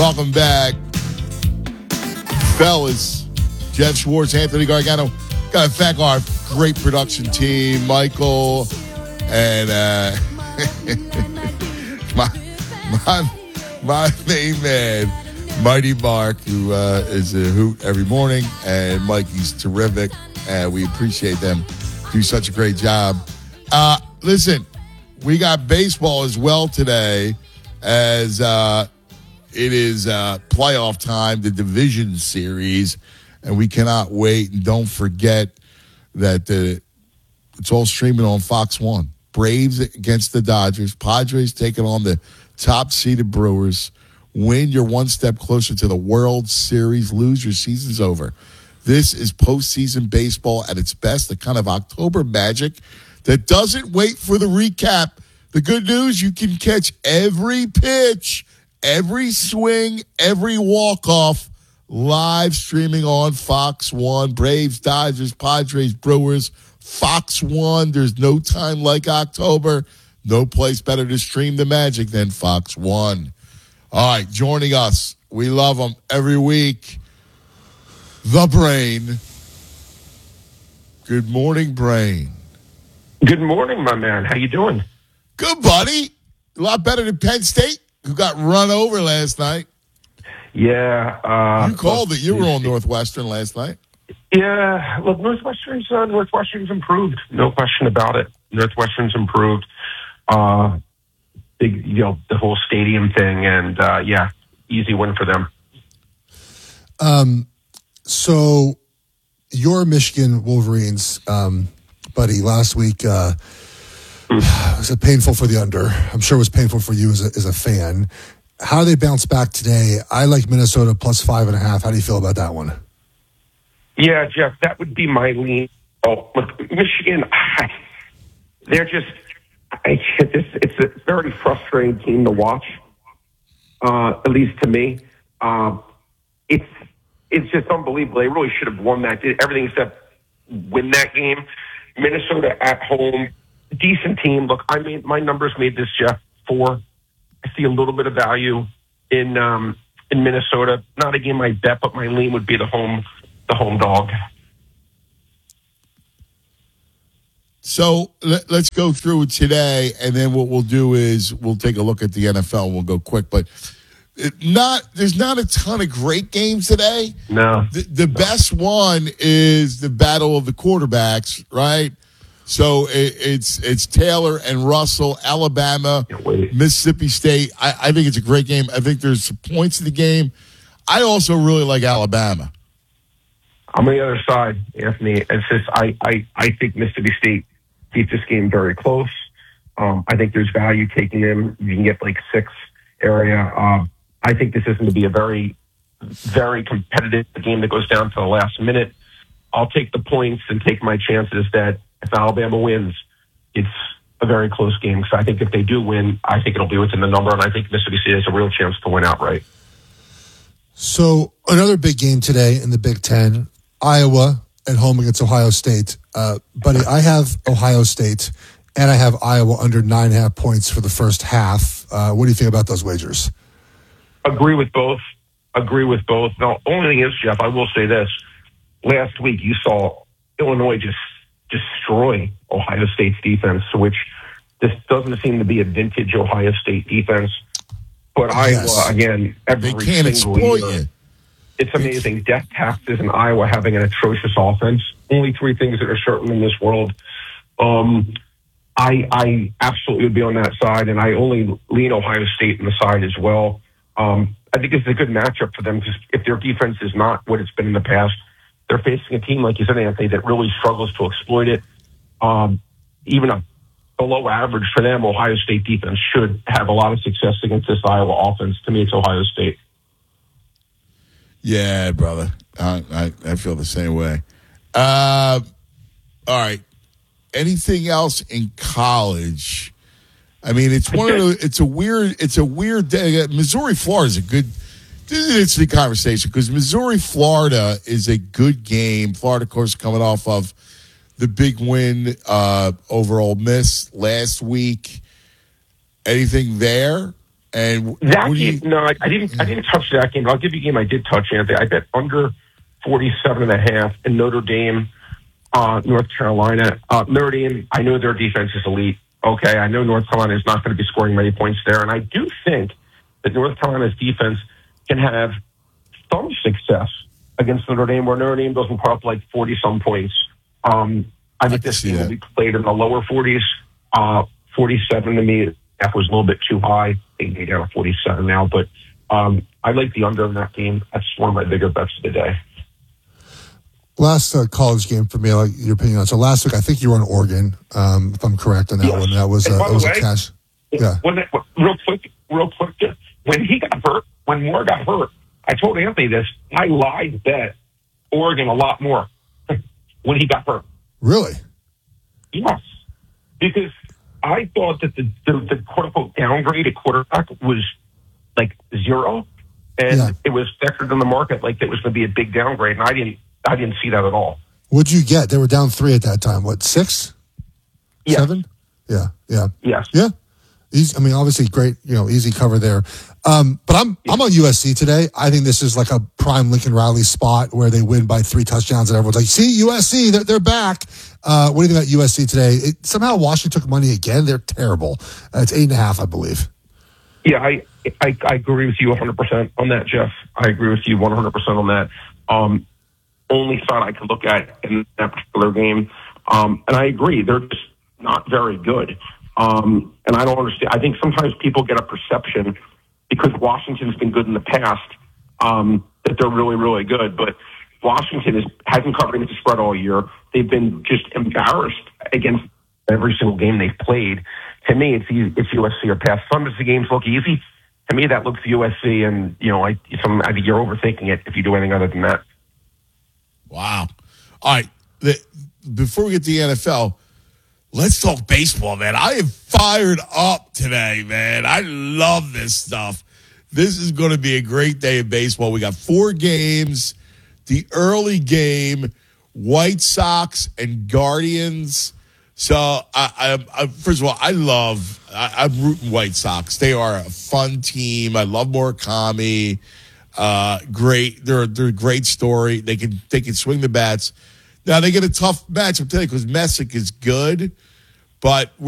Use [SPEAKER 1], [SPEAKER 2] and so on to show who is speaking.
[SPEAKER 1] Welcome back, fellas. Jeff Schwartz, Anthony Gargano. Got to thank our great production team, Michael, and my main man, Mighty Mark, who is a hoot every morning, and Mikey's terrific, and we appreciate them. Do such a great job. Listen, we got baseball as well today, as it is playoff time, the division series, and we cannot wait. And don't forget that it's all streaming on Fox 1. Braves against the Dodgers. Padres taking on the top-seeded Brewers. Win, you're one step closer to the World Series. Lose, your season's over. This is postseason baseball at its best, the kind of October magic that doesn't wait for the recap. The good news, you can catch every pitch, every swing, every walk-off live streaming on Fox 1. Braves, Dodgers, Padres, Brewers, Fox 1. There's no time like October. No place better to stream the magic than Fox 1. All right, joining us, we love him every week, the Brain. Good morning, Brain.
[SPEAKER 2] Good morning, my man. How you doing?
[SPEAKER 1] Good, buddy. A lot better than Penn State, who got run over last night.
[SPEAKER 2] Yeah.
[SPEAKER 1] You called it. You were on Northwestern last night.
[SPEAKER 2] Yeah. Look, Northwestern's improved. No question about it. Northwestern's improved. Big, the whole stadium thing, and easy win for them.
[SPEAKER 3] So your Michigan Wolverines, buddy, last week was it painful for the under? I'm sure it was painful for you as a fan. How do they bounce back today? I like Minnesota plus 5.5. How do you feel about that one?
[SPEAKER 2] Yeah, Jeff, that would be my lean. Oh, look, Michigan, they're just. It's a very frustrating team to watch, at least to me. It's just unbelievable. They really should have won that. Did everything except win that game. Minnesota at home, decent team. Look, my numbers made this, Jeff, 4. I see a little bit of value in Minnesota. Not a game I bet, but my lean would be the home dog.
[SPEAKER 1] So let's go through it today, and then what we'll do is we'll take a look at the NFL. We'll go quick, but there's not a ton of great games today.
[SPEAKER 2] No.
[SPEAKER 1] The best one is the battle of the quarterbacks, right? So it's Taylor and Russell, Alabama, Mississippi State. I think it's a great game. I think there's some points in the game. I also really like Alabama.
[SPEAKER 2] I'm on the other side, Anthony. It's just I think Mississippi State keeps this game very close. I think there's value taking them. You can get like 6 area. I think this is going to be a very, very competitive game that goes down to the last minute. I'll take the points and take my chances that if Alabama wins, it's a very close game. So I think if they do win, I think it'll be within the number, and I think Mississippi State has a real chance to win outright.
[SPEAKER 3] So another big game today in the Big Ten, Iowa at home against Ohio State. Buddy, I have Ohio State, and I have Iowa under 9.5 points for the first half. What do you think about those wagers?
[SPEAKER 2] Agree with both. Now, only thing is, Jeff, I will say this. Last week, you saw Illinois just destroy Ohio State's defense, which this doesn't seem to be a vintage Ohio State defense. But Iowa, again, every
[SPEAKER 1] they can't
[SPEAKER 2] single
[SPEAKER 1] exploit
[SPEAKER 2] year,
[SPEAKER 1] you.
[SPEAKER 2] It's amazing. Death taxes in Iowa having an atrocious offense. Only 3 things that are certain in this world. I absolutely would be on that side, and I only lean Ohio State on the side as well. I think it's a good matchup for them because if their defense is not what it's been in the past, they're facing a team, like you said, Anthony, that really struggles to exploit it. Even a below average for them, Ohio State defense should have a lot of success against this Iowa offense. To me, it's Ohio State.
[SPEAKER 1] Yeah, brother. I feel the same way. All right. Anything else in college? I mean, it's one of those. It's a weird day. Missouri, Florida is a good. This is an interesting conversation because Missouri, Florida is a good game. Florida, of course, coming off of the big win over Ole Miss last week. Anything there? And
[SPEAKER 2] That
[SPEAKER 1] what do
[SPEAKER 2] game,
[SPEAKER 1] you,
[SPEAKER 2] no, I didn't. I didn't touch that game. But I'll give you a game I did touch, Anthony. I bet under 47.5 in Notre Dame, North Carolina. Notre Dame, I know their defense is elite. Okay, I know North Carolina is not going to be scoring many points there, and I do think that North Carolina's defense can have some success against Notre Dame, where Notre Dame doesn't put up like 40-some points. I think this game will be played in the lower 40s. 47 to me, that was a little bit too high. They can get down to 47 now, but I like the under in that game. That's one of my bigger bets of the day.
[SPEAKER 3] Last college game for me, I like your opinion on. So last week, I think you were on Oregon, if I'm correct on that one. That was a cash. Yeah.
[SPEAKER 2] Real quick, when he got hurt, when Moore got hurt, I told Anthony this. I lied bet Oregon a lot more when he got hurt.
[SPEAKER 3] Really?
[SPEAKER 2] Yes, because I thought that the quote unquote downgrade at quarterback was like 0, and it was factored in the market like it was going to be a big downgrade, and I didn't see that at all.
[SPEAKER 3] What'd you get? They were down 3 at that time. What, 6?
[SPEAKER 2] Yes.
[SPEAKER 3] 7? Yeah.
[SPEAKER 2] Yes.
[SPEAKER 3] Yeah. Easy, I mean, obviously great, easy cover there. But I'm on USC today. I think this is like a prime Lincoln Riley spot where they win by 3 touchdowns and everyone's like, see, USC, they're back. What do you think about USC today? Somehow Washington took money again. They're terrible. It's 8.5, I believe.
[SPEAKER 2] Yeah, I agree with you 100% on that, Jeff. I agree with you 100% on that. Only side I could look at in that particular game. And I agree, they're just not very good. And I don't understand. I think sometimes people get a perception because Washington's been good in the past that they're really, really good. But Washington hasn't covered against the spread all year. They've been just embarrassed against every single game they've played. To me, it's USC or pass. Some of the games look easy. To me, that looks USC, and I think you're overthinking it if you do anything other than that.
[SPEAKER 1] Wow. All right. Before we get to the NFL, let's talk baseball, man. I am fired up today, man. I love this stuff. This is going to be a great day of baseball. We got 4 games. The early game, White Sox and Guardians. So, first of all, I'm rooting White Sox. They are a fun team. I love Murakami. Great. They're a great story. They can swing the bats. Now they get a tough matchup today because Messick is good, but